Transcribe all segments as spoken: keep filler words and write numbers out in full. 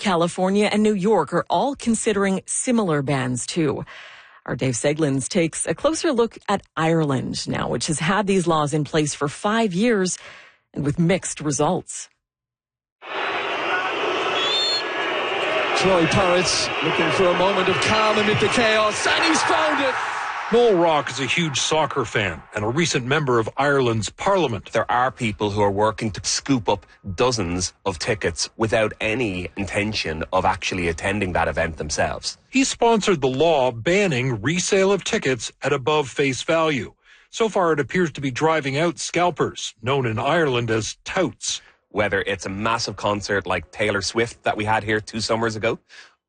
California, and New York are all considering similar bans too. Our Dave Seglins takes a closer look at Ireland now, which has had these laws in place for five years and with mixed results. Troy Parrott's looking for a moment of calm amid the chaos, and he's found it! Noel Rock is a huge soccer fan and a recent member of Ireland's Parliament. There are people who are working to scoop up dozens of tickets without any intention of actually attending that event themselves. He sponsored the law banning resale of tickets at above face value. So far, it appears to be driving out scalpers, known in Ireland as touts. Whether it's a massive concert like Taylor Swift that we had here two summers ago,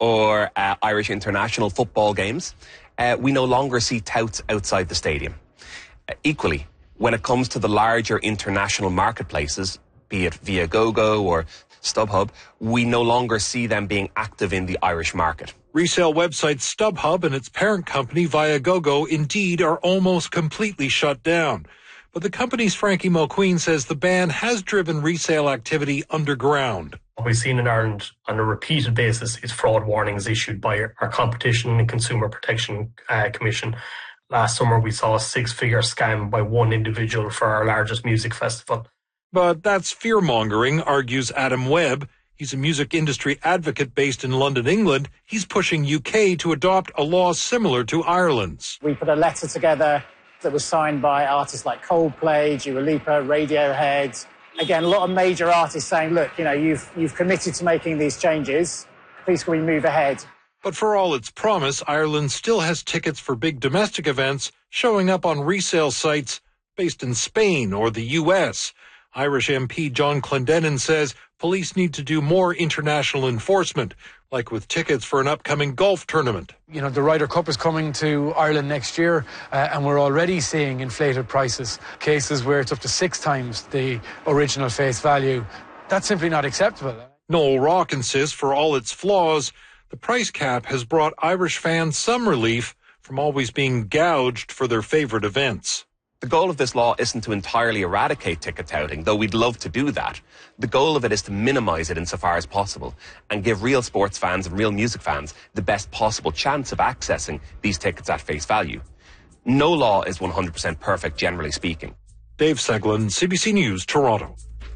or uh, Irish international football games, Uh, we no longer see touts outside the stadium. Uh, equally, when it comes to the larger international marketplaces, be it Viagogo or StubHub, we no longer see them being active in the Irish market. Resale website StubHub and its parent company Viagogo indeed are almost completely shut down. But the company's Frankie Mulqueen says the ban has driven resale activity underground. What we've seen in Ireland on a repeated basis is fraud warnings issued by our Competition and Consumer Protection uh, Commission. Last summer, we saw a six-figure scam by one individual for our largest music festival. But that's fear-mongering, argues Adam Webb. He's a music industry advocate based in London, England. He's pushing U K to adopt a law similar to Ireland's. We put a letter together that was signed by artists like Coldplay, Dua Lipa, Radiohead. Again, a lot of major artists saying, look, you know, you've you've committed to making these changes. Please can we move ahead? But for all its promise, Ireland still has tickets for big domestic events showing up on resale sites based in Spain or the U S. Irish M P John Clendenin says police need to do more international enforcement, like with tickets for an upcoming golf tournament. You know, the Ryder Cup is coming to Ireland next year, uh, and we're already seeing inflated prices, cases where it's up to six times the original face value. That's simply not acceptable. Noel Rock insists for all its flaws, the price cap has brought Irish fans some relief from always being gouged for their favourite events. The goal of this law isn't to entirely eradicate ticket touting, though we'd love to do that. The goal of it is to minimise it insofar as possible and give real sports fans and real music fans the best possible chance of accessing these tickets at face value. No law is one hundred percent perfect, generally speaking. Dave Seglin, C B C News, Toronto.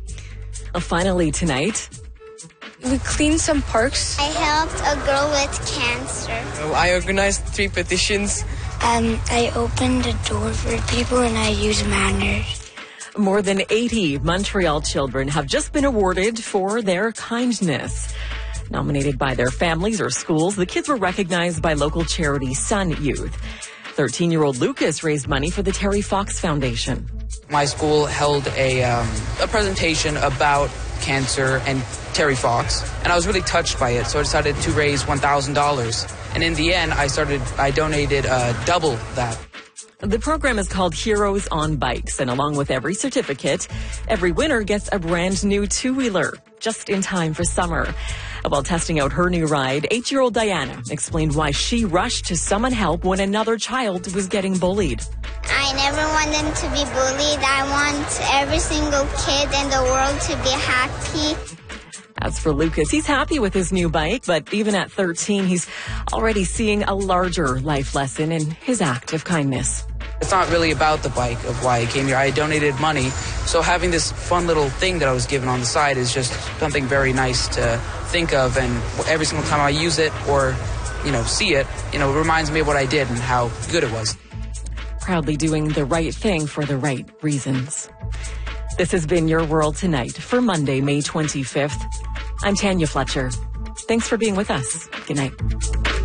Finally tonight, we cleaned some parks. I helped a girl with cancer. I organised three petitions. Um, I opened the door for people and I use manners. More than eighty Montreal children have just been awarded for their kindness. Nominated by their families or schools, the kids were recognized by local charity Sun Youth. thirteen-year-old Lucas raised money for the Terry Fox Foundation. My school held a, um, a presentation about cancer and Terry Fox, and I was really touched by it, so I decided to raise one thousand dollars. And in the end, I started, I donated uh, double that. The program is called Heroes on Bikes, and along with every certificate, every winner gets a brand new two-wheeler, just in time for summer. While testing out her new ride, eight-year-old Diana explained why she rushed to summon help when another child was getting bullied. I never want them to be bullied. I want every single kid in the world to be happy. As for Lucas, he's happy with his new bike, but even at thirteen, he's already seeing a larger life lesson in his act of kindness. It's not really about the bike of why I came here. I donated money, so having this fun little thing that I was given on the side is just something very nice to think of, and every single time I use it or, you know, see it, you know, it reminds me of what I did and how good it was. Proudly doing the right thing for the right reasons. This has been Your World Tonight for Monday, May twenty-fifth. I'm Tanya Fletcher. Thanks for being with us. Good night.